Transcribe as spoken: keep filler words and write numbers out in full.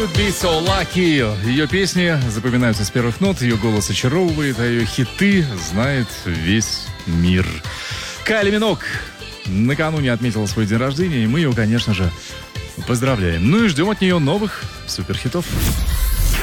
You'd Be So Lucky. Ее песни запоминаются с первых нот, ее голос очаровывает, а ее хиты знает весь мир. Кайли Миноуг накануне отметила свой день рождения, и мы ее, конечно же, поздравляем. Ну и ждем от нее новых суперхитов.